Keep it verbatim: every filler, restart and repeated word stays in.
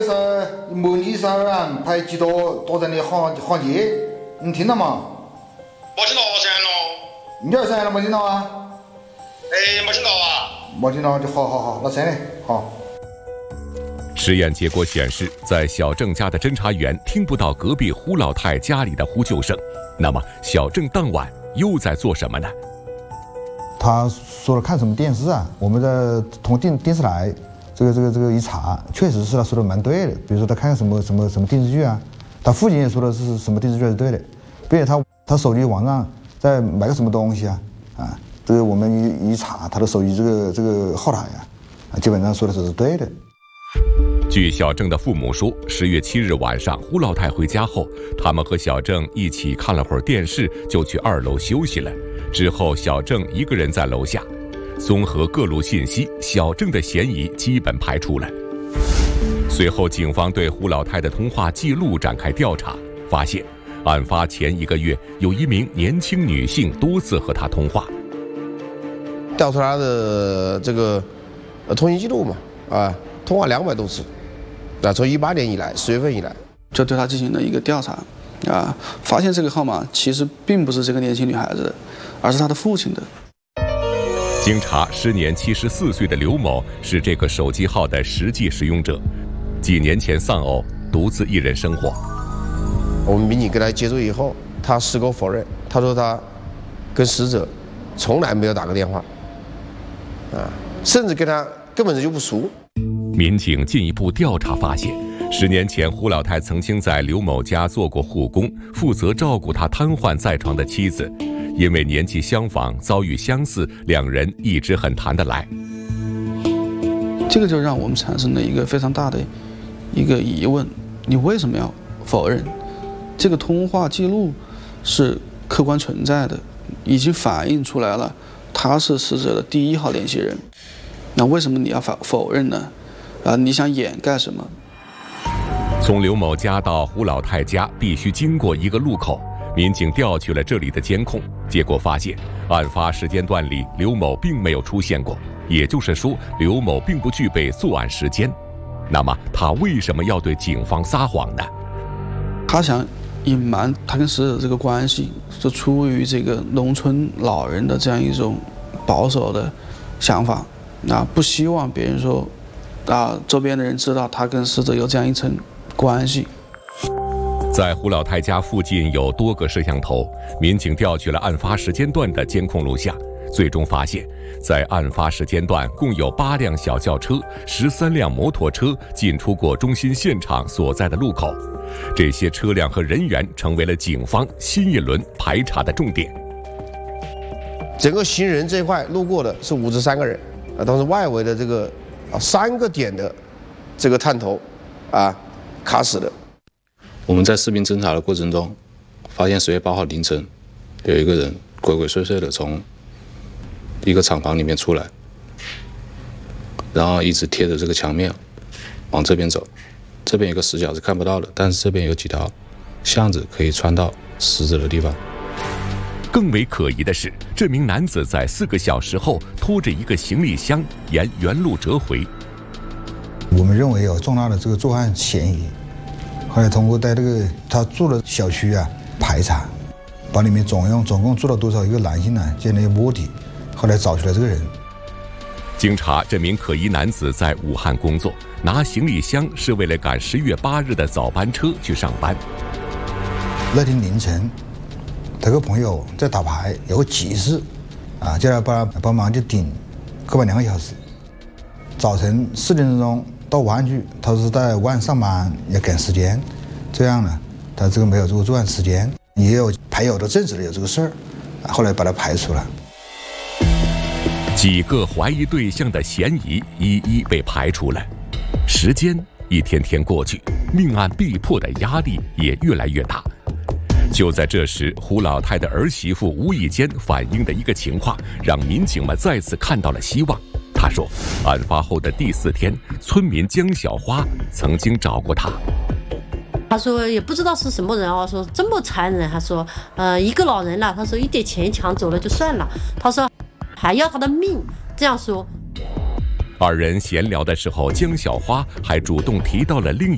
是模拟杀人派几多多人的环环节，你听了吗？ 没听到噻咯。 你二三了没听到啊？ 哎，没听到啊。 没听到就好好好，那算了，好。 实验结果显示，在小郑家的侦查员听不到隔壁胡老太家里的呼救声，那么小郑当晚又在做什么呢？ 他说了看什么电视啊？我们在通过电电视台。这个这个这个一查，确实是他说的蛮对的。比如说他看什么什么什么电视剧啊，他父亲也说的是什么电视剧是对的，并且他他手机网上在买个什么东西啊啊，这个我们一一查他的手机这个这个后台啊，啊基本上说的是对的。 据小郑的父母说，十月七日晚上胡老太回家后，他们和小郑一起看了会儿电视，就去二楼休息了。之后小郑一个人在楼下。综合各路信息，小郑的嫌疑基本排除了。随后，警方对胡老太的通话记录展开调查，发现案发前一个月，有一名年轻女性多次和他通话。 调出他的这个呃通信记录嘛，啊，通话两百多次，啊，从一八年以来，十月份以来， 就对他进行了一个调查，啊，发现这个号码其实并不是这个年轻女孩子的，而是他的父亲的。 经查，时年七十四岁的刘某是这个手机号的实际使用者，几年前丧偶，独自一人生活。 我们民警跟他接触以后，他矢口否认，他说他跟死者从来没有打过电话，啊，甚至跟他根本就不熟。 民警进一步调查发现，十年前胡老太曾经在刘某家做过护工，负责照顾他瘫痪在床的妻子。因为年纪相仿，遭遇相似，两人一直很谈得来。 这个就让我们产生了一个非常大的一个疑问：你为什么要否认？这个通话记录是客观存在的，已经反映出来了，他是死者的第一号联系人。那为什么你要否否认呢？啊，你想掩盖什么？ 从刘某家到胡老太家必须经过一个路口。民警调取了这里的监控，结果发现，案发时间段里刘某并没有出现过，也就是说，刘某并不具备作案时间。那么，他为什么要对警方撒谎呢？ 他想隐瞒他跟死者这个关系，是出于这个农村老人的这样一种保守的想法，啊，不希望别人说，啊，周边的人知道他跟死者有这样一层关系。 在胡老太家附近有多个摄像头，民警调取了案发时间段的监控录像，最终发现，在案发时间段共有八辆小轿车、十三辆摩托车进出过中心现场所在的路口，这些车辆和人员成为了警方新一轮排查的重点。 整个行人这一块路过的是五十三个人，啊，当时外围的这个啊三个点的这个探头，啊，卡死的。 我们在视频侦查的过程中，发现十月八号凌晨，有一个人鬼鬼祟祟的从一个厂房里面出来，然后一直贴着这个墙面往这边走。这边有个死角是看不到的，但是这边有几条巷子可以穿到死者的地方。 更为可疑的是，这名男子在四个小时后拖着一个行李箱沿原路折回。 我们认为有重大的这个作案嫌疑。后来通过在这个他住的小区啊排查，把里面总共总共住了多少一个男性呢？建立摸底，后来找出来这个人。 经查，这名可疑男子在武汉工作，拿行李箱是为了赶十月八日的早班车去上班。 那天凌晨，他个朋友在打牌，有个急事，啊，叫他帮帮忙去顶，后半两个小时。早晨四点钟到武汉去，他是在武汉上班，要赶时间，这样呢，他这个没有这个作案时间，也有牌友都证实了有这个事儿，后来把他排除了。 几个怀疑对象的嫌疑一一被排除了，时间一天天过去，命案必破的压力也越来越大。就在这时，胡老太的儿媳妇无意间反映的一个情况，让民警们再次看到了希望。他说，案发后的第四天，村民江小花曾经找过他。 他说也不知道是什么人哦，说这么残忍。他说，呃，一个老人了，他说一点钱抢走了就算了，他说还要他的命，这样说。 二人闲聊的时候，江小花还主动提到了另